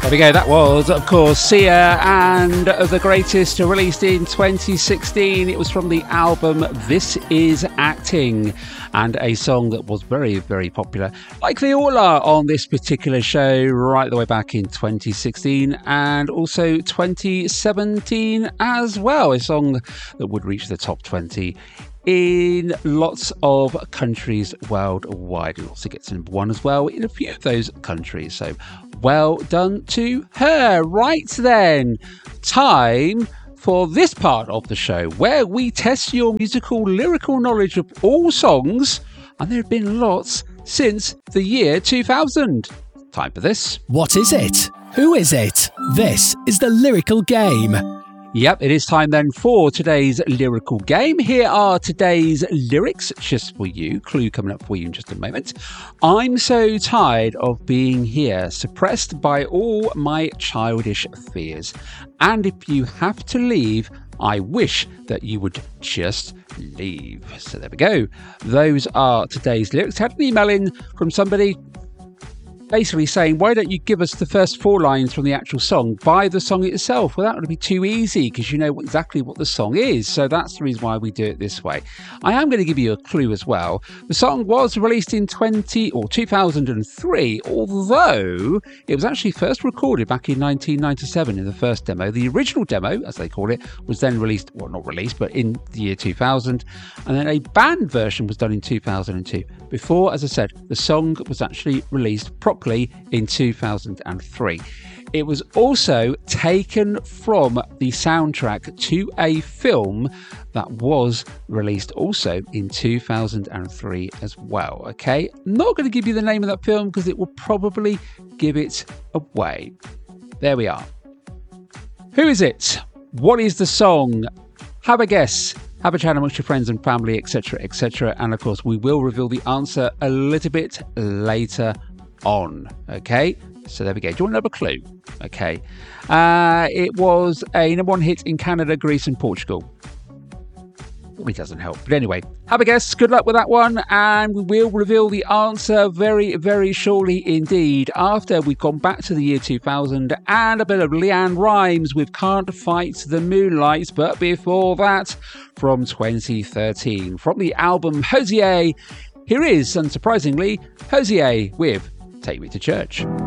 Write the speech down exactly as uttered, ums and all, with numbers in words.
There we go, that was, of course, Sia and The Greatest, released in twenty sixteen. It was from the album This Is Acting, and a song that was very, very popular, like they all are on this particular show, right the way back in twenty sixteen and also twenty seventeen as well. A song that would reach the top twenty in lots of countries worldwide. It also gets number one as well in a few of those countries. So well done to her. Right then, time for this part of the show where we test your musical lyrical knowledge of all songs, and there have been lots since the year two thousand. Time for this. What is it? Who is it? This is the Lyrical Game. Yep, it is time then for today's lyrical game. Here are today's lyrics just for you. Clue coming up for you in just a moment. I'm so tired of being here, suppressed by all my childish fears. And if you have to leave, I wish that you would just leave. So there we go. Those are today's lyrics. Had an email in from somebody basically saying, why don't you give us the first four lines from the actual song by the song itself? Well, that would be too easy because you know exactly what the song is. So that's the reason why we do it this way. I am going to give you a clue as well. The song was released in twenty or two thousand three, although it was actually first recorded back in nineteen ninety-seven in the first demo. The original demo, as they call it, was then released, well, not released, but in the year two thousand. And then a band version was done in two thousand two. Before, as I said, the song was actually released properly in two thousand three. It was also taken from the soundtrack to a film that was released also in two thousand three as well. Okay, not going to give you the name of that film because it will probably give it away. There we are. Who is it? What is the song? Have a guess. Have a chat amongst your friends and family, et cetera, et cetera. And of course, we will reveal the answer a little bit later on. Okay, so there we go. Do you want another clue? Okay, uh, it was a number one hit in Canada, Greece, and Portugal. It doesn't help, but anyway, have a guess. Good luck with that one, and we will reveal the answer very, very shortly indeed. After we've gone back to the year two thousand and a bit of Leanne Rimes with "Can't Fight the Moonlight," but before that, from twenty thirteen, from the album Hozier, here is, unsurprisingly, Hozier with Take Me to Church.